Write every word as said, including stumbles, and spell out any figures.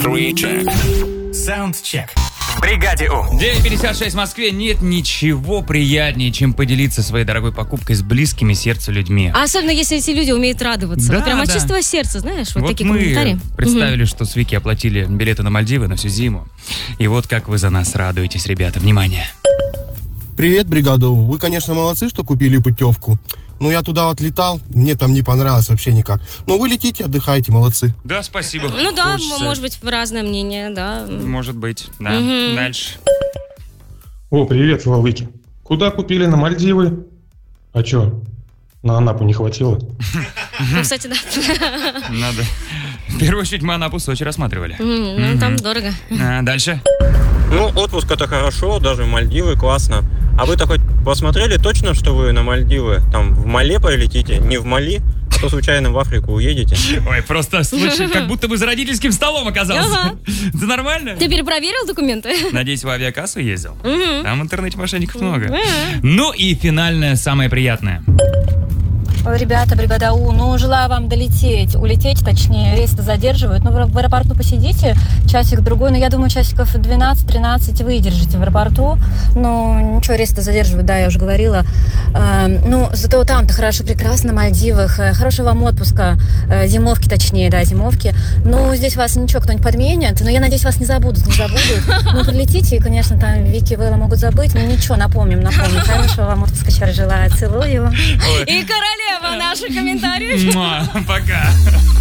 Саундчек. В бригаде У. девять пятьдесят шесть в Москве. Нет ничего приятнее, чем поделиться своей дорогой покупкой с близкими сердцу людьми. А особенно, если эти люди умеют радоваться. Да, Прямо от да. чистого сердца, знаешь, вот, Вот такие мы комментарии. представили, что с Вики оплатили билеты на Мальдивы на всю зиму. И вот как вы за нас радуетесь, ребята. Внимание. Привет, бригада У. Вы, конечно, молодцы, что купили путевку. Но я туда вот летал, мне там не понравилось вообще никак. Но вы летите, отдыхайте, молодцы. Да, спасибо. Ну да, Хочется. может быть, разное мнение, да. Может быть, да. Мгм. Дальше. О, привет, Валыки. Куда купили на Мальдивы? А чё, на Анапу не хватило? Ну, кстати, да. Надо. В первую очередь мы Анапу Сочи рассматривали. М, Ну, там дорого. А, дальше. Ну, отпуск это хорошо, даже Мальдивы классно. А вы-то хоть посмотрели точно, что вы на Мальдивы? Там в Мале полетите, не в Мали, а то случайно в Африку уедете. Ой, просто случай, как будто бы за родительским столом оказался. Ага. Это нормально? Ты перепроверил документы? Надеюсь, в авиакассу ездил? Мгм. Там в интернете мошенников много. Мгм. Ну и финальное, самое приятное. Ой, ребята, бригада У, ну, желаю вам долететь, улететь, точнее, рейс задерживают. Ну, в аэропорту посидите часик-другой, но я думаю, часиков двенадцать-тринадцать выдержите в аэропорту. Ну, ничего, рейс-то задерживают, да, я уже говорила. Э, ну, зато там-то хорошо, прекрасно, на Мальдивах, э, хорошего вам отпуска, э, зимовки, точнее, да, зимовки. Ну, здесь вас ничего, кто-нибудь подменит, но я надеюсь, вас не забудут, не забудут. Ну, прилетите, и, конечно, там Вики и Вэлла могут забыть, но ничего, напомним, напомним. Хорошего вам отпуска, еще раз желаю, целую. И королева наших комментариев. Муа, пока.